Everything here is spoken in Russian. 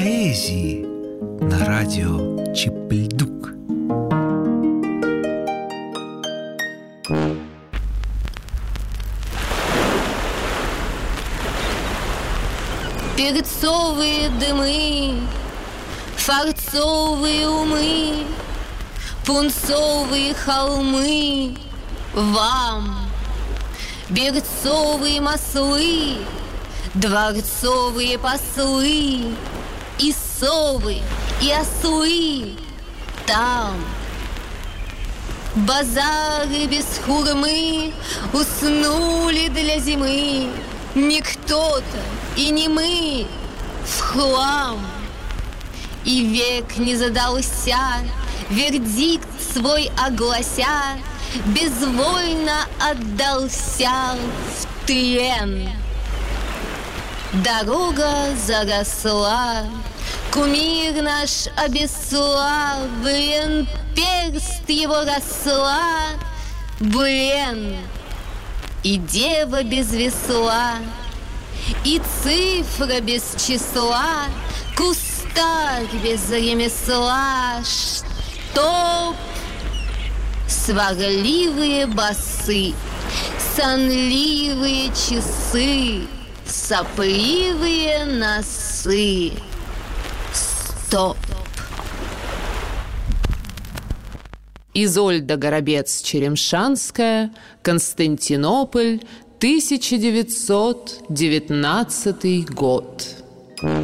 поэзии на радио Чип-Льдук. Перцовые дымы, фарцовые умы, пунцовые холмы вам, берцовые маслы, дворцовые послы, и совы, и ослы там. Базары без хурмы уснули для зимы. Не кто-то и не мы в хлам. И век не задался, вердикт свой оглася, безвольно отдался в тлен. Дорога заросла, кумир наш обесславлен, перст его росла, блен. И дева без весла, и цифра без числа, кустарь без ремесла, чтоб сварливые басы, сонливые часы, сопливые носы. Стоп! Изольда Горобец-Черемшанская, Константинополь, 1919 год.